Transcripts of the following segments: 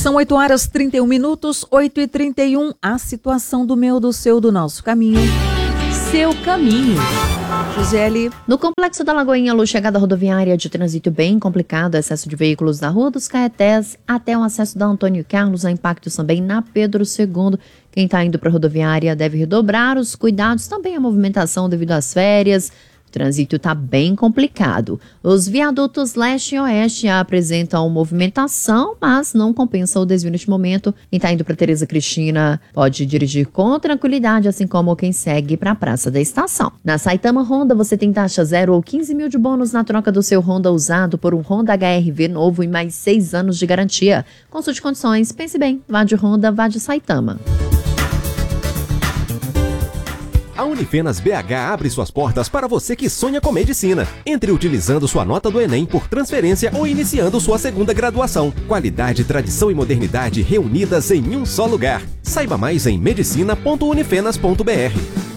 São 8h31, 8h31. A situação do meu, do seu, do nosso caminho. Seu caminho. Gisele. No Complexo da Lagoinha, Lu, chegada rodoviária de trânsito bem complicado, excesso de veículos na Rua dos Caetés até o acesso da Antônio Carlos, há impactos também na Pedro II. Quem está indo para a rodoviária deve redobrar os cuidados, também a movimentação devido às férias. O trânsito está bem complicado. Os viadutos leste e oeste apresentam movimentação, mas não compensa o desvio neste momento. Quem está indo para Tereza Cristina pode dirigir com tranquilidade, assim como quem segue para a Praça da Estação. Na Saitama Honda, você tem taxa 0 ou 15 mil de bônus na troca do seu Honda usado por um Honda HR-V novo e mais 6 anos de garantia. Consulte condições, pense bem, vá de Honda, vá de Saitama. A Unifenas BH abre suas portas para você que sonha com medicina. Entre utilizando sua nota do Enem por transferência ou iniciando sua segunda graduação. Qualidade, tradição e modernidade reunidas em um só lugar. Saiba mais em medicina.unifenas.br.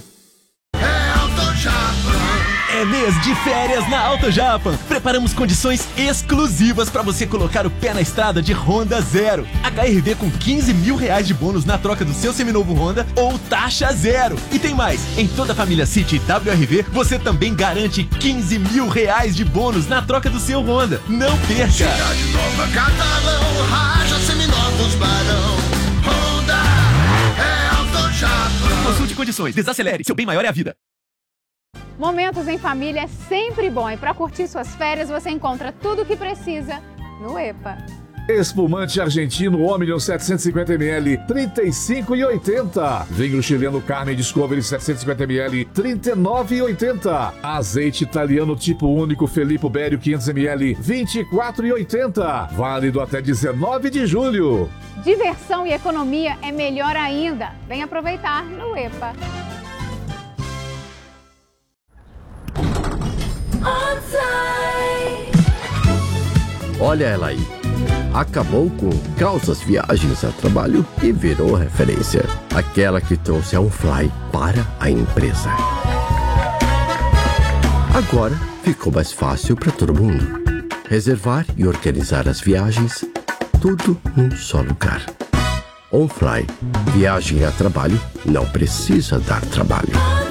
É mês de férias na Auto Japan. Preparamos condições exclusivas para você colocar o pé na estrada de Honda Zero. HR-V com 15 mil reais de bônus na troca do seu seminovo Honda ou taxa zero. E tem mais, em toda a família City e WRV, você também garante 15 mil reais de bônus na troca do seu Honda. Não perca! Cidade Nova, Catalão, Raja, Seminovos, Barão. Honda é Auto Japan. Consulte condições, desacelere, seu bem maior é a vida. Momentos em família é sempre bom e para curtir suas férias você encontra tudo o que precisa no EPA. Espumante argentino Omnium 750ml, R$ 35,80. Vinho chileno Carmen Discovery 750ml, R$ 39,80. Azeite italiano tipo único Filippo Berio 500ml, R$ 24,80. Válido até 19 de julho. Diversão e economia é melhor ainda. Vem aproveitar no EPA. Olha ela aí. Acabou com calças viagens a trabalho e virou referência. Aquela que trouxe a OnFly para a empresa. Agora ficou mais fácil para todo mundo. Reservar e organizar as viagens, tudo num só lugar. OnFly. Viagem a trabalho não precisa dar trabalho.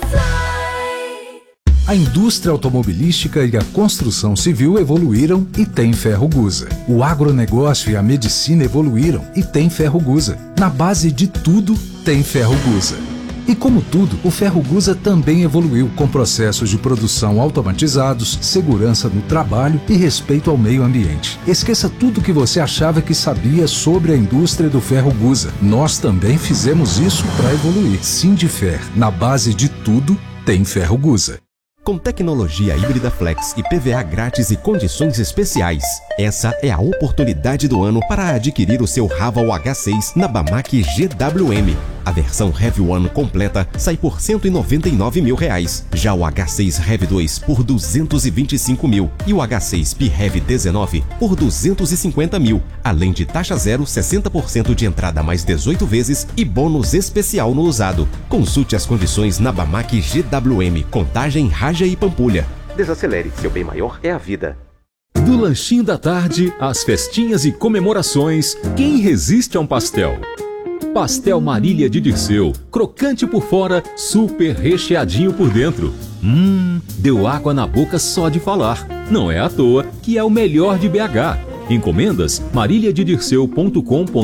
A indústria automobilística e a construção civil evoluíram e tem Ferrogusa. O agronegócio e a medicina evoluíram e tem Ferrogusa. Na base de tudo, tem Ferrogusa. E como tudo, o Ferrogusa também evoluiu com processos de produção automatizados, segurança no trabalho e respeito ao meio ambiente. Esqueça tudo que você achava que sabia sobre a indústria do Ferrogusa. Nós também fizemos isso para evoluir. Sindifer, na base de tudo, tem Ferrogusa. Com tecnologia híbrida flex e PVA grátis e condições especiais. Essa é a oportunidade do ano para adquirir o seu Raval H6 na Bamac GWM. A versão Heavy One completa sai por R$ 199 mil. Já o H6 Heavy 2 por 225 mil e o H6 P-Heavy 19 por 250 mil. Além de taxa zero, 60% de entrada mais 18 vezes e bônus especial no usado. Consulte as condições na Bamac GWM, Contagem, Raja e Pampulha. Desacelere, seu bem maior é a vida. Do lanchinho da tarde, às festinhas e comemorações, quem resiste a um pastel? Pastel Marília de Dirceu, crocante por fora, super recheadinho por dentro. Deu água na boca só de falar. Não é à toa que é o melhor de BH. Encomendas mariliadedirceu.com.br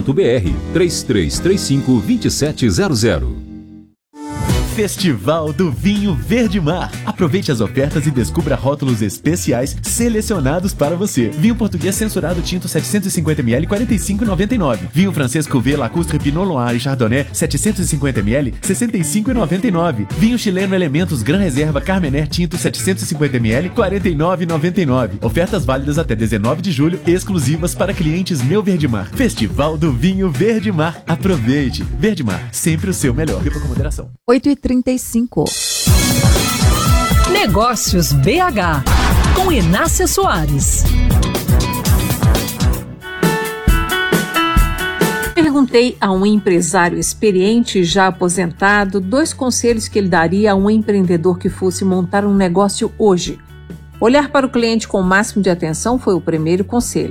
3335-2700. Festival do Vinho Verde Mar. Aproveite as ofertas e descubra rótulos especiais selecionados para você. Vinho português censurado tinto 750ml, R$ 45,99. Vinho francês Cuvée, Lacustre, Pinot Noir e Chardonnay 750ml, R$ 65,99. Vinho chileno Elementos Gran Reserva Carmener tinto 750ml, R$ 49,99. Ofertas válidas até 19 de julho, exclusivas para clientes Meu Verde Mar. Festival do Vinho Verde Mar. Aproveite. Verde Mar, sempre o seu melhor. Beba com moderação. 8h35. Negócios BH, com Inácia Soares. Perguntei a um empresário experiente já aposentado 2 conselhos que ele daria a um empreendedor que fosse montar um negócio hoje. Olhar para o cliente com o máximo de atenção foi o primeiro conselho.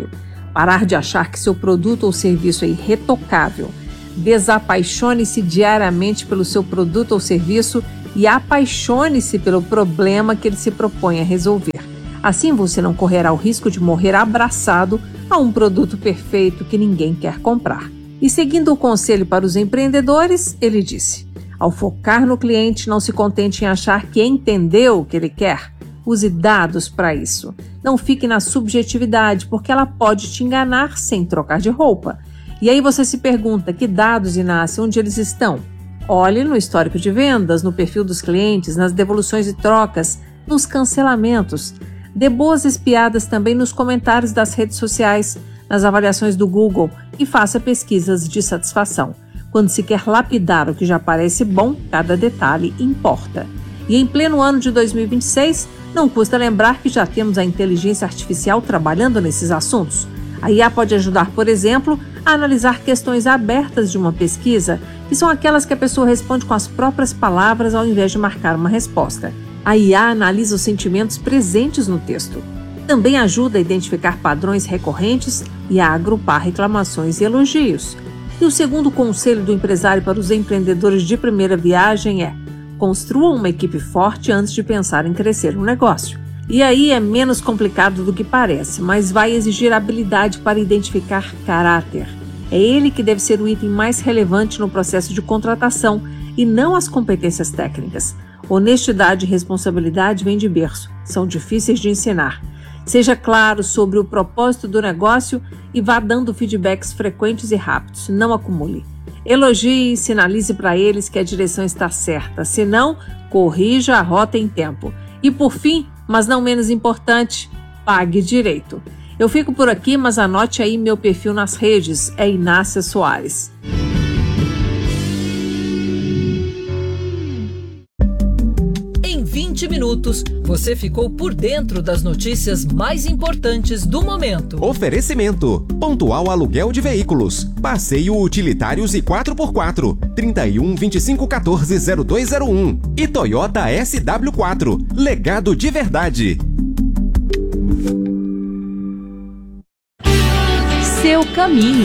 Parar de achar que seu produto ou serviço é irretocável. Desapaixone-se diariamente pelo seu produto ou serviço e apaixone-se pelo problema que ele se propõe a resolver. Assim você não correrá o risco de morrer abraçado a um produto perfeito que ninguém quer comprar. E seguindo o conselho para os empreendedores, ele disse: ao focar no cliente, não se contente em achar que entendeu o que ele quer. Use dados para isso. Não fique na subjetividade, porque ela pode te enganar sem trocar de roupa. E aí você se pergunta: que dados, Inácia, onde eles estão? Olhe no histórico de vendas, no perfil dos clientes, nas devoluções e trocas, nos cancelamentos. Dê boas espiadas também nos comentários das redes sociais, nas avaliações do Google e faça pesquisas de satisfação. Quando se quer lapidar o que já parece bom, cada detalhe importa. E em pleno ano de 2026, não custa lembrar que já temos a inteligência artificial trabalhando nesses assuntos. A IA pode ajudar, por exemplo, a analisar questões abertas de uma pesquisa, que são aquelas que a pessoa responde com as próprias palavras ao invés de marcar uma resposta. A IA analisa os sentimentos presentes no texto. Também ajuda a identificar padrões recorrentes e a agrupar reclamações e elogios. E o segundo conselho do empresário para os empreendedores de primeira viagem é: construa uma equipe forte antes de pensar em crescer um negócio. E aí é menos complicado do que parece, mas vai exigir habilidade para identificar caráter. É ele que deve ser o item mais relevante no processo de contratação e não as competências técnicas. Honestidade e responsabilidade vêm de berço, são difíceis de ensinar. Seja claro sobre o propósito do negócio e vá dando feedbacks frequentes e rápidos, não acumule. Elogie e sinalize para eles que a direção está certa, senão, corrija a rota em tempo. E por fim, mas não menos importante, pague direito. Eu fico por aqui, mas anote aí meu perfil nas redes, é Inácia Soares. Em 20 minutos, você ficou por dentro das notícias mais importantes do momento. Oferecimento: Pontual Aluguel de Veículos, Passeio Utilitários e 4x4, 31 25 14 0201 e Toyota SW4, legado de verdade. Seu caminho.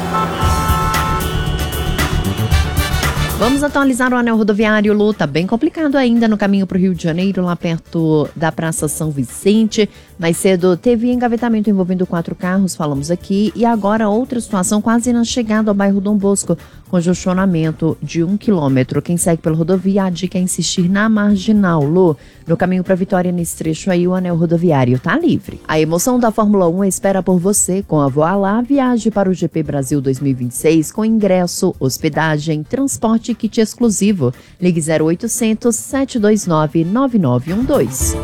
Vamos atualizar o anel rodoviário, Lu. Tá bem complicado ainda no caminho para o Rio de Janeiro, lá perto da Praça São Vicente. Mais cedo teve engavetamento envolvendo 4 carros, falamos aqui. E agora outra situação quase na chegada ao bairro Dom Bosco, congestionamento de 1 quilômetro. Quem segue pela rodovia, a dica é insistir na marginal, Lu. No caminho para Vitória, nesse trecho aí, o anel rodoviário tá livre. A emoção da Fórmula 1 espera por você com a Voilá. Viaje para o GP Brasil 2026 com ingresso, hospedagem, transporte e kit exclusivo. Ligue 0800 729 9912.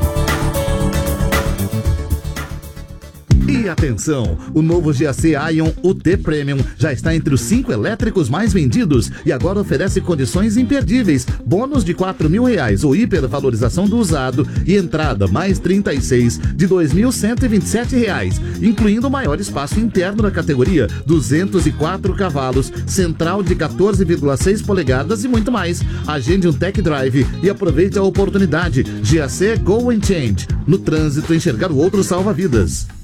E atenção, o novo GAC Aion UT Premium já está entre os 5 elétricos mais vendidos e agora oferece condições imperdíveis, bônus de R$4.000 ou hipervalorização do usado e entrada mais 36 de R$2.127, incluindo o maior espaço interno da categoria, 204 cavalos, central de 14,6 polegadas e muito mais. Agende um tech drive e aproveite a oportunidade. GAC Go and Change. No trânsito, enxergar o outro salva vidas.